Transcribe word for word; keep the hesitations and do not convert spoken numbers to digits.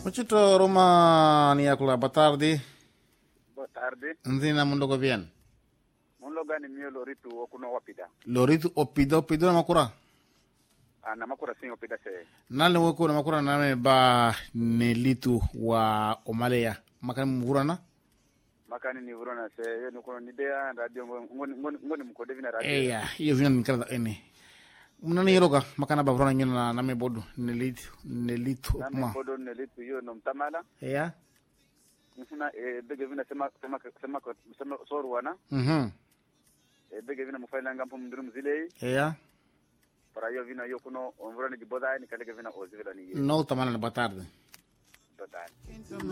Muchito Roma ni akula boa tarde. Boa tarde. Nzina mundogo bien. Mundoga ni mio loritu okuno wapida. Loritu opido opido na makura. Ah, na makura sin opida se. Nale weko na makura na ba nelitu wa Omalea. Makani mvurana? Makani ni vurana se yo nuko ni dea radio ngoni ngoni ngoni mkode vina radio. Eh ya, hiyo vina nikala ene. Mnani yeroga makana ba vurana ngina na me bodu nelitu nelitu na me bodu nelitu yo no mtamala. Eh ya. Mfuna e bege vina sema sema sema sema sorwana. Mhm. E bege vina mufaila ngampo mndrum zile. Eh ya. Para yo vina yo kuno onvurana di boda ni kalege vina ozivela ni. No tamana na boa tarde. Boa tarde.